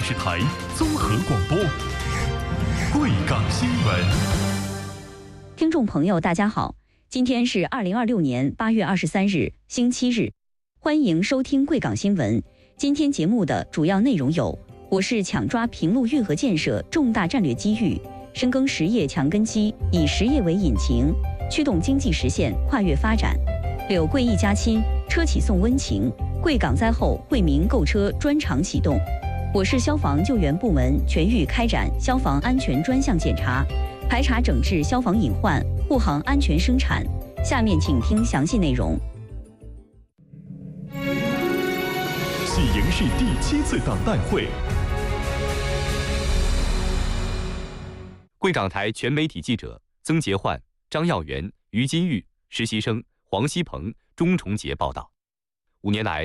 视台综合广播，贵港新闻。 听众朋友，大家好，今天是2026年8月23日，星期日，欢迎收听贵港新闻。今天节目的主要内容有：我市抢抓平陆运河建设重大战略机遇，深耕实业强根基，以实业为引擎，驱动经济实现跨越发展。柳贵一家亲，车企送温情。贵港灾后惠民购车专场启动。我市消防救援部门全域开展消防安全专项检查，排查整治消防隐患，护航安全生产。下面请听详细内容。 喜迎市第7次党代会。 贵港台全媒体记者曾杰焕、张耀元、于金玉，实习生黄希鹏、钟崇杰报道。5年来，